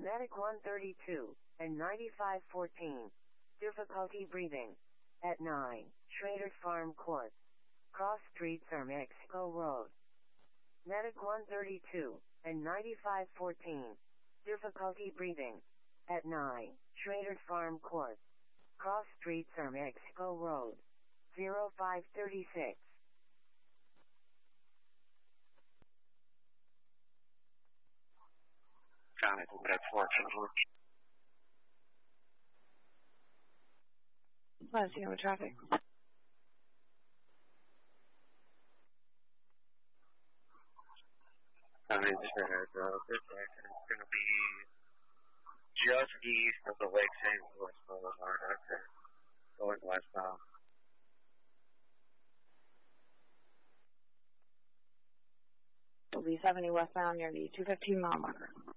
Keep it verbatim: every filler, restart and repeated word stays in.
Medic one thirty-two and ninety-five fourteen. Difficulty breathing. At nine, Schrader Farm Court. Cross Street, Sir Mexico Road. Medic one thirty-two and ninety-five fourteen. Difficulty breathing. At nine, Schrader Farm Court. Cross Street, Sir Mexico Road. zero five thirty-six. Johnny, that's fortune. Let's see how much traffic. Johnny, just a heads up. This accident's going to be just east of the Lake Saint Louis Boulevard after going westbound. Will be seventy westbound near the two fifteen mile marker.